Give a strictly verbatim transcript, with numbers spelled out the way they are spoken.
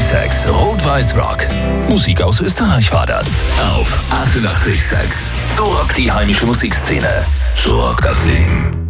sechs Rot-Weiß Rock. Musik aus Österreich war das. Auf achtundachtzig Komma sechs. So rockt die heimische Musikszene. So rockt das Leben.